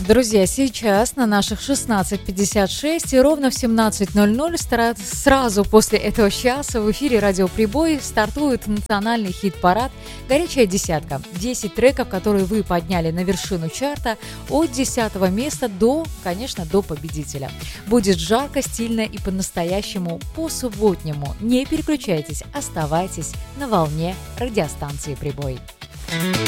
Друзья, сейчас на наших 16:56 и ровно в 17:00 сразу после этого часа в эфире «Радио Прибой» стартует национальный хит-парад «Горячая десятка». 10 треков, которые вы подняли на вершину чарта от 10 места до, конечно, до победителя. Будет жарко, стильно и по-настоящему по-субботнему. Не переключайтесь, оставайтесь на волне радиостанции «Прибой».